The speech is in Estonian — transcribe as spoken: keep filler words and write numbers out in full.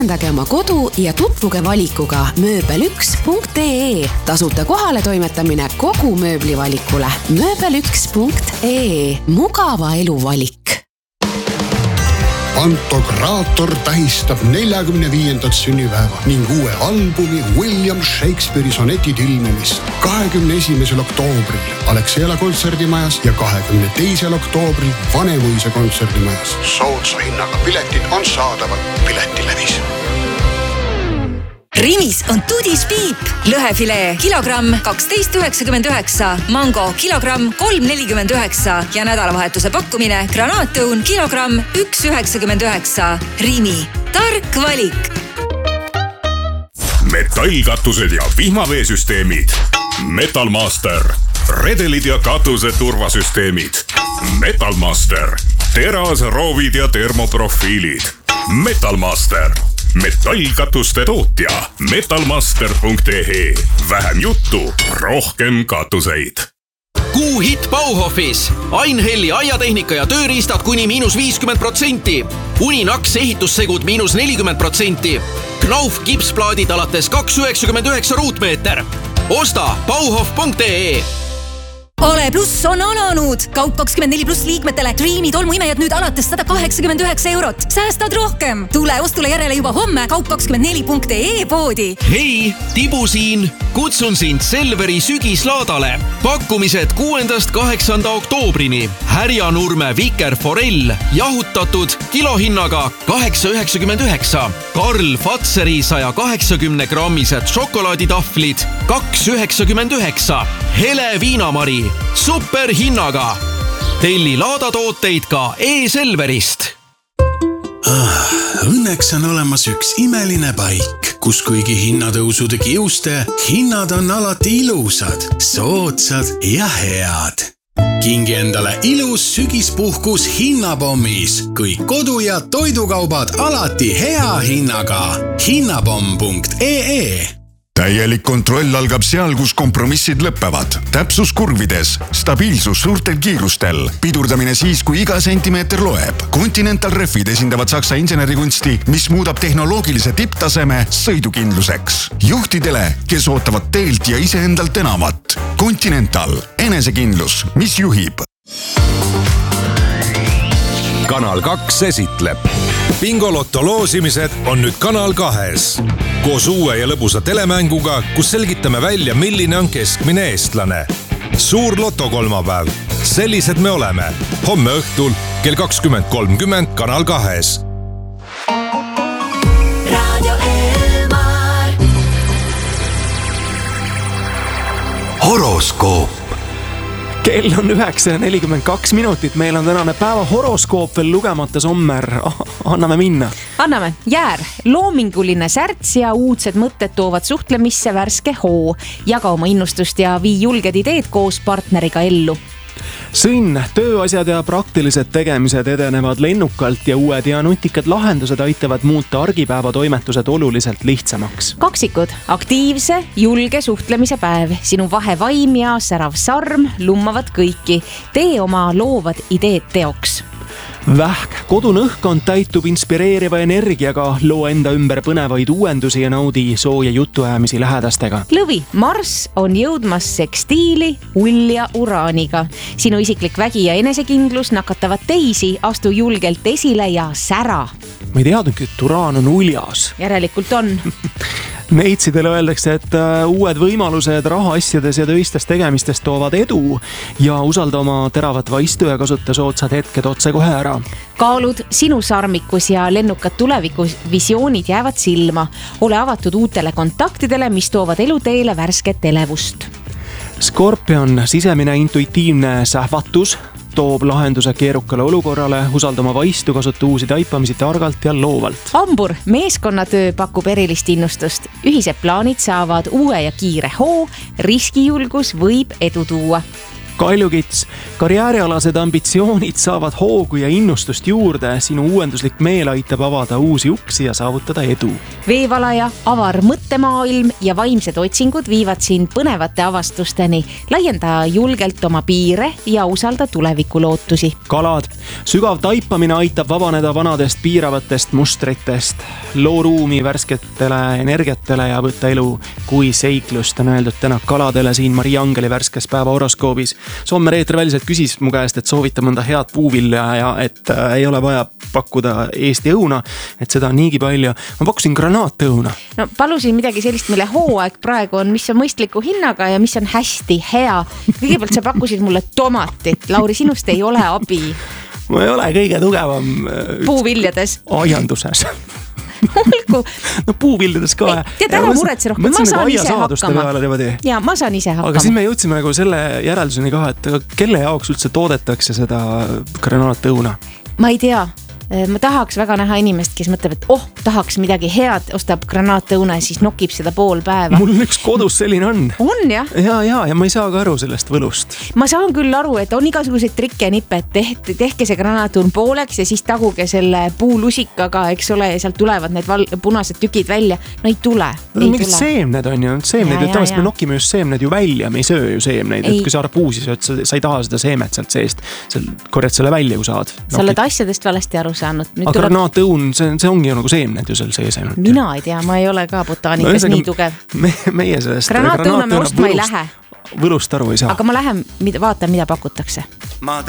Arendage oma kodu ja tutvuge valikuga mööbel üks punkt ee. Tasuta kohale toimetamine kogu mööblivalikule. mööbel üks punkt ee. Mugava elu valik. Pantokraator tähistab neljakümne viiendat sünnipäeva ning uue albumi William Shakespeare'i sonetid ilmumist kahekümne esimesel oktoobril Alexela kontserdimajas ja kahekümne teisel oktoobril Vanemuise kontserdimajas. Soodsa hinnaga piletid on saadaval Piletilevis. Rimis on Tudis piip. Lõhefilee kilogramm kaksteist üheksakümmend üheksa, mango kilogramm kolm nelikümmend üheksa ja nädalavahetuse pakkumine granaatõun kilogramm üks üheksakümmend üheksa. Rimi. Tark valik. Metallkatused ja vihmaveesüsteemid. Metalmaster. Redelid ja katuse turvasüsteemid. Metalmaster. Teras, roovid ja termoprofiilid. Metalmaster. Metallkatuste tootja metalmaster punkt ee. Vähem juttu, rohkem katuseid. Kuu hit Bauhofis. Ainhelli aiatehnika ja tööriistad kuni miinus viiskümmend protsenti. Uninaks ehitussegud miinus nelikümmend protsenti. Knauf kipsplaadid alates kaks üheksakümmend üheksa ruutmeeter. Osta bauhof punkt ee. Ole pluss on alanud. Kaup kakskümmend neli pluss liikmetele. Dreami tolmuimejad nüüd alates sada kaheksakümmend üheksa eurot. Säästad rohkem. Tule ostule järele juba homme kaup kakskümmend neli punkt ee poodi. Hei, Tibu siin. Kutsun sind Selveri sügislaadale. Pakkumised kuuendast kaheksanda oktoobrini. Härjanurme Viker Forell. Jahutatud kilohinnaga kaheksa üheksakümmend üheksa. Karl Fatseri saja kaheksakümne grammised šokolaaditahvlid kaks üheksakümmend üheksa. Hele Viinamari. Super hinnaga. Telli laadatooteid ka e-Selverist. Ah, õnneks on olemas üks imeline paik, kus kuigi hinnatõusude kiuste, hinnad on alati ilusad, soodsad ja head. Kingi endale ilus sügispuhkus hinnapommis, kõik kodu- ja toidukaubad alati hea hinnaga. hinnapomm punkt ee. Täielik kontroll algab seal, kus kompromissid lõppevad. Täpsus kurvides, stabiilsus suurtel kiirustel, pidurdamine siis, kui iga sentimeeter loeb. Continental Refid esindavad saksa insenerikunsti, mis muudab tehnoloogilise tipptaseme sõidukindluseks. Juhtidele, kes ootavad teelt ja iseendalt enamat. Continental, enesekindlus, mis juhib. Kanal kaks esitleb. Bingolotto loosimised on nüüd Kanal kahes. Koos uue ja lõbusa telemänguga, kus selgitame välja, milline on keskmine eestlane. Suur lotokolmapäev. Sellised me oleme. Homme õhtul kell kakskümmend kolmkümmend Kanal kahes. Radio Elmar. Horoskoop. Kell on üheksa nelikümmend kaks minutit. Meil on tänane päeva horoskoop veel lugemata. Sommer, anname minna. Anname. Jäär. Loominguline särts ja uudsed mõtted toovad suhtlemisse värske hoo. Jaga oma innustust ja vii julged ideed koos partneriga ellu. Sõnn, tööasjad ja praktilised tegemised edenevad lennukalt ja uued ja nutikad lahendused aitavad muuta argipäeva toimetused oluliselt lihtsamaks. Kaksikud, aktiivse, julge suhtlemise päev. Sinu vahevaim ja särav sarm lummavad kõiki. Tee oma loovad ideed teoks. Vähk, kodunõhkond täitub inspireeriva energiaga, loo enda ümber põnevaid uuendusi ja naudi sooja jutuajamisi lähedastega. Lõvi, Marss on jõudmas sekstiili, ulja uraaniga. Sinu isiklik vägi ja enesekindlus nakatavad teisi, astu julgelt esile ja sära. Ma ei teadnudki, et uraan on uljas. Järelikult on. Neitsidele öeldakse, et uued võimalused rahaasjades ja töistes tegemistes toovad edu ja usalda oma teravat vaistu ja kasuta soodsad hetked otse kohe ära. Kaalud, sinu sarmikus ja lennukad tulevikuvisioonid jäävad silma. Ole avatud uutele kontaktidele, mis toovad eluteele värsket elevust. Skorpion, sisemine intuitiivne sähvatus toob lahenduse keerukale olukorrale, usaldama vaistu, kasuta uusi taipamisi targalt ja loovalt. Hambur, meeskonnatöö pakub erilist innustust. Ühised plaanid saavad uue ja kiire hoo, riskijulgus võib edu tuua. Kaljukits, karjäärialased ambitsioonid saavad hoogu ja innustust juurde. Sinu uuenduslik meel aitab avada uusi uksi ja saavutada edu. Veevalaja, avar mõttemaailm ja vaimsed otsingud viivad sind põnevate avastusteni. Laienda julgelt oma piire ja usalda tulevikulootusi. Kalad, sügav taipamine aitab vabaneda vanadest piiravatest mustritest. Loo ruumi värsketele energiatele ja võtta elu kui seiklust, on öeldud täna kaladele siin Mari Angeli värskes päeva horoskoobis. Somme Reeter Väliselt küsis mu käest, et soovita mõnda head puuvilja ja et äh, ei ole vaja pakkuda Eesti õuna, et seda on niigi palju. Ma pakkusin granaatõuna. No palusin midagi sellist, mille hooaeg praegu on, mis on mõistliku hinnaga ja mis on hästi hea. Kõigepealt sa pakkusid mulle tomatit. Lauri, sinust ei ole abi. Ma ei ole kõige tugevam puuviljades. Aianduses. Olgu. No puuvildades ka. Tead, ära muretse rohkem, ma saan ise hakkama. Ja ma saan ise hakkama. Aga siis me jõudsime nagu selle järelduseni ka, et kelle jaoks üldse toodetakse seda granaatõuna? Ma ei tea. Ma tahaks väga näha inimest, kes mõtleb, et oh, tahaks midagi head, ostab granaatõuna ja siis nokib seda pool päeva. Mul üks kodus selline on. On, jah? Ja, ja, ja ma ei saa ka aru sellest võlust. Ma saan küll aru, et on igasuguseid trikke ja nippe, et tehke, tehke see granaatõun pooleks ja siis taguge selle puulusikaga, eks ole, ja sealt tulevad need val- punased tükid välja. No ei tule. No ei mingid tule. Seemned on ju, seemneid, et tavaliselt me nokime just seemned ju välja, me ei söö ju seemneid, ei. Et kui sa arbuusi sööd, sa, sa ei taha seda seemet sealt seest, sa korjad selle välja, kui saad. Sa oled asjadest valesti aru saanud. Nüüd aga tuleb... granaatõun, see, see ongi ju nagu seemned ju seal sees. Mina ei tea, ma ei ole ka botaanikas no, nii tugev. Me, meie sellest granaatõuna me ostma ei lähe. Võlust aru ei saa. Aga ma lähen, vaatan, mida pakutakse. Ma